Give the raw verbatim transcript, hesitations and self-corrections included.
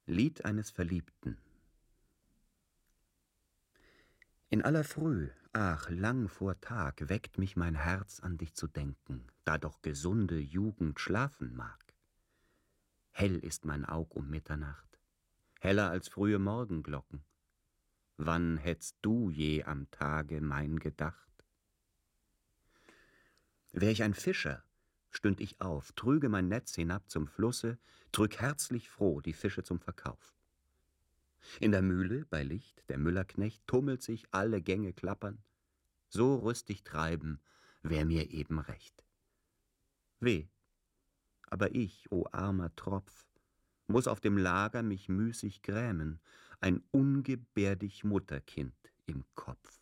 Lied eines Verliebten. In aller Früh, ach, lang vor Tag, weckt mich mein Herz an dich zu denken, da doch gesunde Jugend schlafen mag. Hell ist mein Aug um Mitternacht, heller als frühe Morgenglocken. Wann hättst du je am Tage mein gedacht? Wär ich ein Fischer, stünd ich auf, trüge mein Netz hinab zum Flusse, drück herzlich froh die Fische zum Verkauf. In der Mühle, bei Licht, der Müllerknecht tummelt sich, alle Gänge klappern. So rüstig treiben wär mir eben recht. Weh, aber ich, o armer Tropf, muß auf dem Lager mich müßig grämen, ein ungebärdig Mutterkind im Kopf.